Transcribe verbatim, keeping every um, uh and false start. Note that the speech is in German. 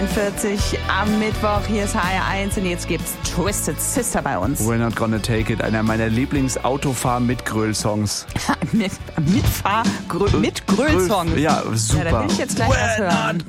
vierzig am Mittwoch. Hier ist H R eins und jetzt gibt's Twisted Sister bei uns. We're Not Gonna Take It, einer meiner Lieblings-Autofahr-Mitgröl-Songs. mit Mitfahr, Grö, mit Gröl-Songs. Ja, super. Ja, da will ich jetzt gleich was hören.